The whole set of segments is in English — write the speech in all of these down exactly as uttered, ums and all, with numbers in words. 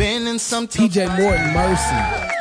been in some T J Morton, Mercy.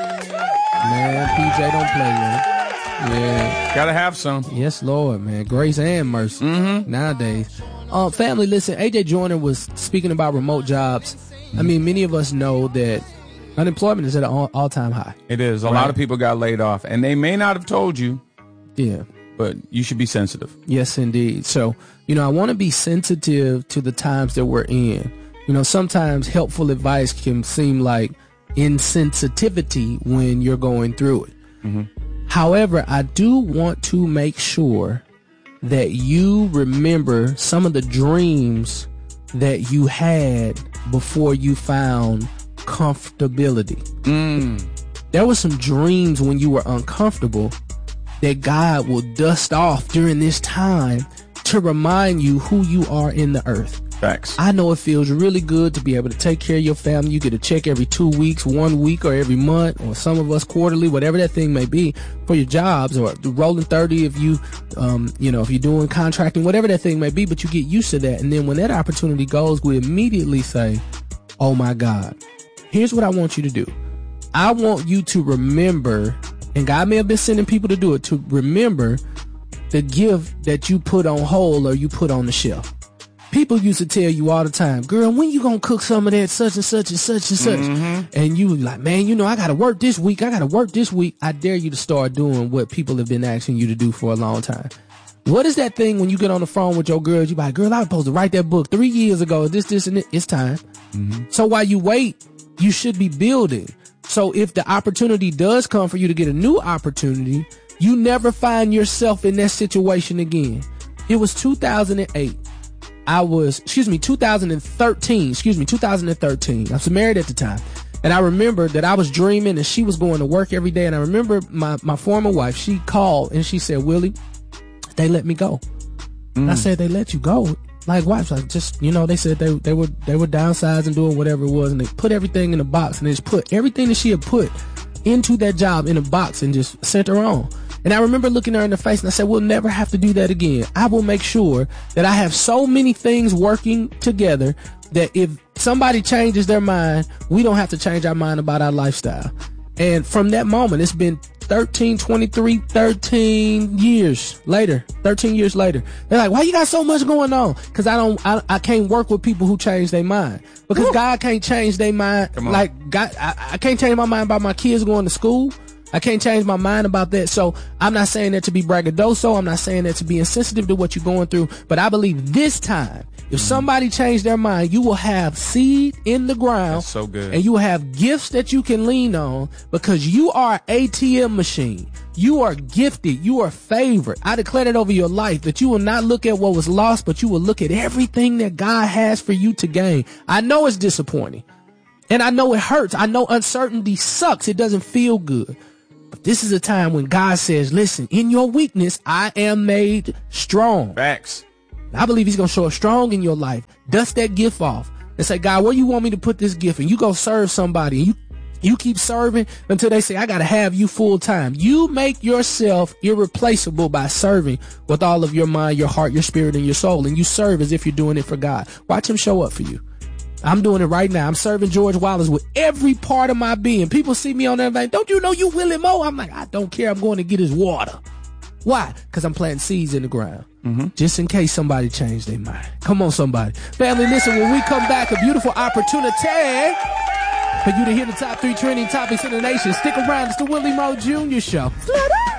Man, P J don't play with it. Yeah. Gotta have some. Yes, Lord, man. Grace and mercy mm-hmm. nowadays. Um, family, listen, A J Joyner was speaking about remote jobs. I mean, many of us know that unemployment is at an all- all-time high. It is. A right? lot of people got laid off, and they may not have told you. Yeah. But you should be sensitive. Yes, indeed. So, you know, I want to be sensitive to the times that we're in. You know, sometimes helpful advice can seem like insensitivity when you're going through it. Mm-hmm. However, I do want to make sure that you remember some of the dreams that you had before you found comfortability. Mm. There were some dreams when you were uncomfortable that God will dust off during this time to remind you who you are in the earth. Facts. I know it feels really good to be able to take care of your family. You get a check every two weeks, one week, or every month, or some of us quarterly, whatever that thing may be for your jobs, or the rolling thirty if you, um, you know, if you're doing contracting, whatever that thing may be, but you get used to that. And then when that opportunity goes, we immediately say, oh my God, here's what I want you to do. I want you to remember, and God may have been sending people to do it, to remember the gift that you put on hold or you put on the shelf. People used to tell you all the time, girl, when you gonna cook some of that such and such and such and such? Mm-hmm. And you like, man, you know, I gotta work this week. I gotta work this week. I dare you to start doing what people have been asking you to do for a long time. What is that thing when you get on the phone with your girls? You be like, girl, I was supposed to write that book three years ago. This, this, and it. It's time. Mm-hmm. So while you wait, you should be building. So if the opportunity does come for you to get a new opportunity, you never find yourself in that situation again. It was two thousand eight. I was, excuse me, two thousand thirteen, excuse me, two thousand thirteen. I was married at the time. And I remember that I was dreaming and she was going to work every day. And I remember my, my former wife, she called and she said, Willie, they let me go. Mm. I said, they let you go? Like, why? Like, just, you know, they said they, they were, they were downsizing, doing whatever it was. And they put everything in a box and they just put everything that she had put into that job in a box and just sent her on. And I remember looking her in the face and I said, we'll never have to do that again. I will make sure that I have so many things working together that if somebody changes their mind, we don't have to change our mind about our lifestyle. And from that moment, it's been thirteen, twenty-three, thirteen years later, thirteen years later. They're like, why you got so much going on? Cause I don't, I, I can't work with people who change their mind because Woo. God can't change their mind. Like God, I, I can't change my mind about my kids going to school. I can't change my mind about that. So I'm not saying that to be braggadocio. I'm not saying that to be insensitive to what you're going through. But I believe this time, if somebody changed their mind, you will have seed in the ground. That's so good. And you will have gifts that you can lean on because you are an A T M machine. You are gifted. You are favored. I declare it over your life that you will not look at what was lost, but you will look at everything that God has for you to gain. I know it's disappointing. And I know it hurts. I know uncertainty sucks. It doesn't feel good. But this is a time when God says, listen, in your weakness, I am made strong. Facts. I believe he's going to show up strong in your life. Dust that gift off and say, God, where you want me to put this gift? And you go serve somebody. And you, you keep serving until they say, I got to have you full time. You make yourself irreplaceable by serving with all of your mind, your heart, your spirit, and your soul. And you serve as if you're doing it for God. Watch him show up for you. I'm doing it right now. I'm serving George Wallace with every part of my being. People see me on there like, don't you know you Willie Moe? I'm like, I don't care. I'm going to get his water. Why? Because I'm planting seeds in the ground. Mm-hmm. Just in case somebody changed their mind. Come on, somebody. Family, listen, when we come back, a beautiful opportunity for you to hear the top three trending topics in the nation. Stick around. It's the Willie Moe Junior Show.